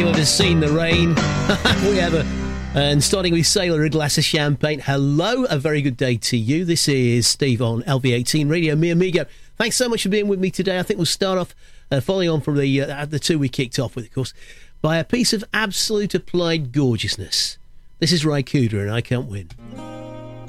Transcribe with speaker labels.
Speaker 1: You've just seen the rain. We have and starting with Sailor, a glass of champagne. Hello, a very good day to you. This is Steve on LV18 Radio, mi amigo. Thanks so much for being with me today. I think we'll start off, following on from the two we kicked off with, of course, by a piece of absolute applied gorgeousness. This is Ry Cooder and I Can't Win.